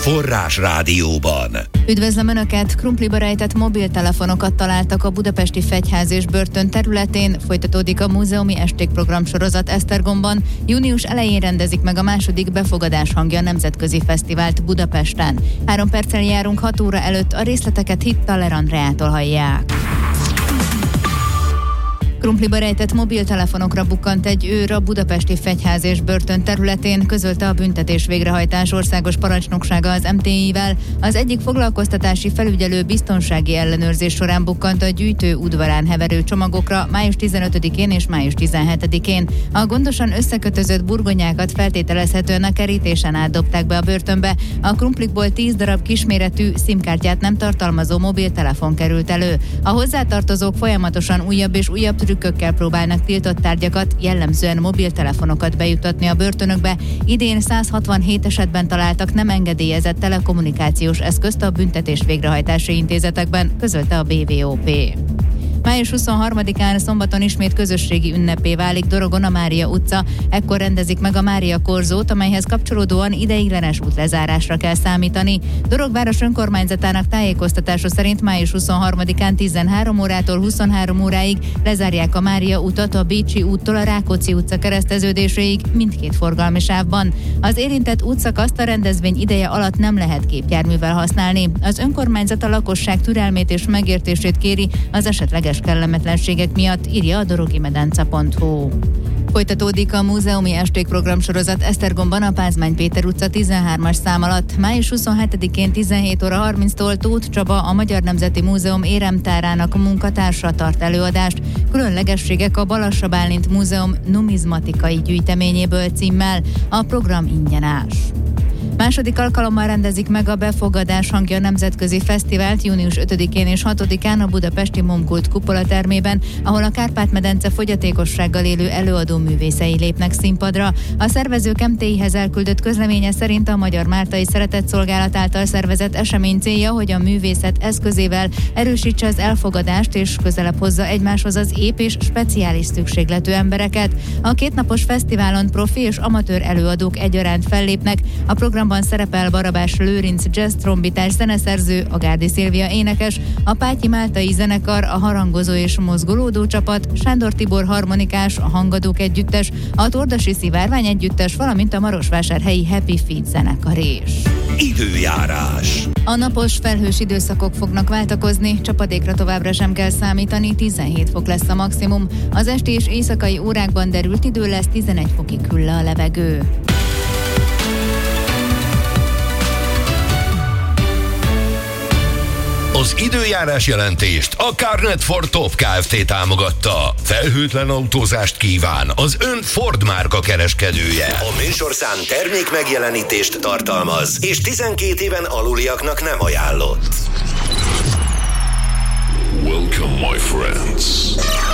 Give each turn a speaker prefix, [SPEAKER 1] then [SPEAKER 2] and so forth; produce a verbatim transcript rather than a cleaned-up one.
[SPEAKER 1] Forrás Rádióban.
[SPEAKER 2] Üdvözlöm Önöket! Krumpliba rejtett mobiltelefonokat találtak a budapesti Fegyház és Börtön területén. Folytatódik a múzeumi estékprogram sorozat Esztergomban. Június elején rendezik meg a második Befogadás hangja nemzetközi fesztivált Budapesten. Három perccel járunk hat óra előtt, a részleteket Hittaler Andreától hallják. Krumpliba rejtett mobiltelefonokra bukkant egy őr a budapesti Fegyház és Börtön területén, közölte a büntetés végrehajtás országos parancsnoksága az em té i-vel. Az egyik foglalkoztatási felügyelő biztonsági ellenőrzés során bukkant a gyűjtő udvarán heverő csomagokra május tizenötödikén és május tizenhetedikén. A gondosan összekötözött burgonyákat feltételezhetően a kerítésen átdobták be a börtönbe. A krumplikból tíz darab kisméretű, szimkártyát nem tartalmazó mobiltelefon került elő. A hozzátartozók folyamatosan újabb és újabb trükkökkel próbálnak tiltott tárgyakat, jellemzően mobiltelefonokat bejutatni a börtönökbe. Idén száz hatvanhét esetben találtak nem engedélyezett telekommunikációs eszközt a büntetés végrehajtási intézetekben, közölte a bé vé o pé. május huszonharmadikán szombaton ismét közösségi ünnepé válik Dorogon a Mária utca. Ekkor rendezik meg a Mária korzót, amelyhez kapcsolódóan ideiglenes útlezárásra kell számítani. Dorog város önkormányzatának tájékoztatása szerint május huszonharmadikán tizenhárom órától huszonhárom óráig lezárják a Mária utat a Bécsi úttól a Rákóczi utca kereszteződéséig mindkét forgalmi sávban. Az érintett útszakaszt a rendezvény ideje alatt nem lehet gépjárművel használni. Az önkormányzat a lakosság türelmét és megértését kéri az esetleges kellemetlenségek miatt, írja a dorogimedence pont hu. Folytatódik a múzeumi estékprogram sorozat Esztergomban a Pázmány Péter utca tizenhármas szám alatt. május huszonhetedikén tizenhét óra harminctól Tóth Csaba, a Magyar Nemzeti Múzeum éremtárának munkatársa tart előadást. Különlegességek a Balassa Bálint Múzeum numizmatikai gyűjteményéből címmel. A program ingyenes. Második alkalommal rendezik meg a Befogadás hangja nemzetközi fesztivált június ötödikén és hatodikán a budapesti Momkult kupola termében, ahol a Kárpát-medence fogyatékossággal élő előadó művészei lépnek színpadra. A szervezők em té i-hez elküldött közleménye szerint a Magyar Máltai Szeretetszolgálat által szervezett esemény célja, hogy a művészet eszközével erősítse az elfogadást és közelebb hozza egymáshoz az ép és speciális szükségletű embereket. A kétnapos fesztiválon profi és amatőr előadók egyaránt fellépnek. A program szerepel Barabás Lőrinc jazz trombitás zeneszerző, a Gárdi Szilvia énekes, a Pátyi Máltai zenekar, a harangozó és mozgolódó csapat, Sándor Tibor harmonikás, a Hangadók együttes, a Tordasi Szivárvány együttes, valamint a marosvásárhelyi Happy Feet zenekar is.
[SPEAKER 1] Időjárás.
[SPEAKER 2] A napos, felhős időszakok fognak váltakozni, csapadékra továbbra sem kell számítani, tizenhét fok lesz a maximum. Az esti és éjszakai órákban derült idő lesz, tizenegy fokig hűl le a levegő.
[SPEAKER 1] Az időjárás jelentést a Carnet Ford Top Kft. Támogatta. Felhőtlen autózást kíván az ön Ford márka kereskedője. A műsorszám termék megjelenítést tartalmaz, és tizenkét éven aluliaknak nem ajánlott.
[SPEAKER 3] Welcome, my friends.